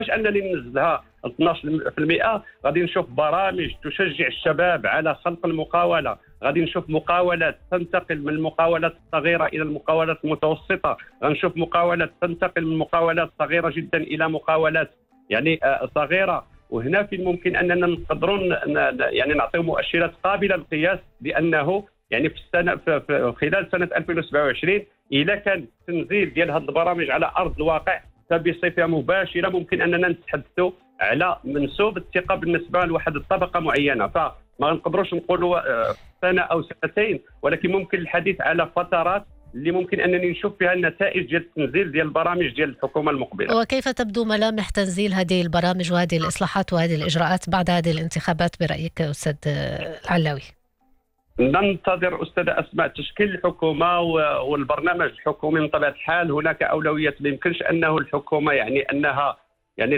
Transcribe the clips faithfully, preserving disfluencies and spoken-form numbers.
انني ننزلها اثنا عشر بالمئة. غادي نشوف برامج تشجع الشباب على خلق المقاوله، غادي نشوف مقاولات تنتقل من المقاولات الصغيره الى المقاولات المتوسطه، غنشوف مقاولات تنتقل من مقاولات صغيره جدا الى مقاولات يعني صغيره. وهنا في الممكن اننا نقدروا يعني نعطيو مؤشرات قابله للقياس، لانه يعني في السنه في خلال سنه ألفين وسبعة وعشرين اذا كان التنزيل ديال هذه البرامج على ارض الواقع فبصفه مباشره ممكن اننا نتحدثوا على منسوب الثقه بالنسبه لواحد الطبقه معينه. فما نقدروش نقولوا سنه او سنتين، ولكن ممكن الحديث على فترات اللي ممكن انني نشوف فيها النتائج ديال التنزيل ديال البرامج ديال الحكومه المقبله. وكيف تبدو ملامح تنزيل هذه البرامج وهذه الاصلاحات وهذه الاجراءات بعد هذه الانتخابات برايك استاذ العلاوي؟ ننتظر أستاذ أسماء تشكيل الحكومة والبرنامج الحكومي. من طبيعة الحال هناك أولويات، ما يمكنش أنه الحكومة يعني أنها يعني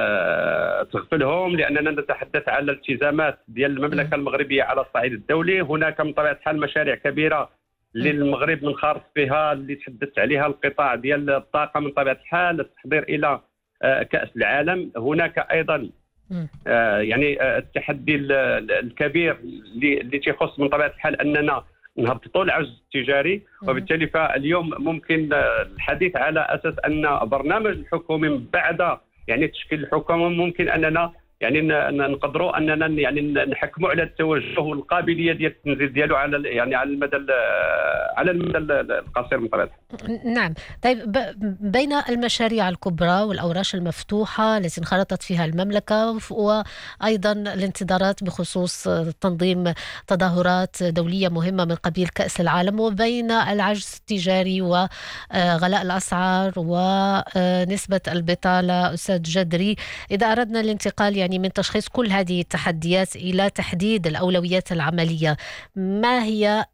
تغفلهم، لأننا نتحدث على الالتزامات ديال المملكة المغربية على الصعيد الدولي. هناك من طبيعة الحال مشاريع كبيرة للمغرب من خارج بها اللي تحدثت عليها القطاع ديال الطاقة من طبيعة الحال، التحضير إلى كأس العالم. هناك أيضا آه يعني آه التحدي الكبير اللي تيخص من طبيعه الحال اننا نهبطوا العجز التجاري، وبالتالي فاليوم ممكن الحديث على اساس ان برنامج الحكومي من بعد يعني تشكيل الحكومه ممكن اننا يعني نقدروا اننا يعني نحكموا على التوجه والقابليه ديال التنزيل ديالو على يعني على المدى على المدى القصير من طبيعه. نعم، طيب بين المشاريع الكبرى والاوراش المفتوحه التي انخرطت فيها المملكه، وايضا الانتظارات بخصوص تنظيم تظاهرات دوليه مهمه من قبيل كاس العالم، وبين العجز التجاري وغلاء الاسعار ونسبه البطاله، استاذ جدري، اذا اردنا الانتقال يعني من تشخيص كل هذه التحديات إلى تحديد الأولويات العملية، ما هي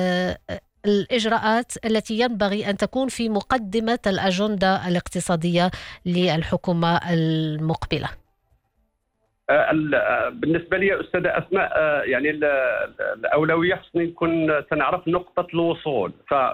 الإجراءات التي ينبغي أن تكون في مقدمة الأجندة الاقتصادية للحكومة المقبلة؟ بالنسبة لي أستاذة أسماء يعني الأولوية خصني نكون تنعرف نقطة الوصول.